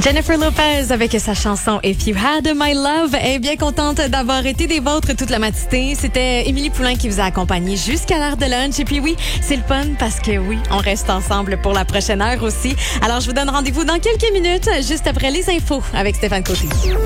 Jennifer Lopez avec sa chanson If You Had My Love est bien contente d'avoir été des vôtres toute la matinée. C'était Émilie Poulain qui vous a accompagné jusqu'à l'heure de lunch. Et puis oui, c'est le fun parce que oui, on reste ensemble pour la prochaine heure aussi. Alors je vous donne rendez-vous dans quelques minutes, juste après les infos avec Stéphane Côté.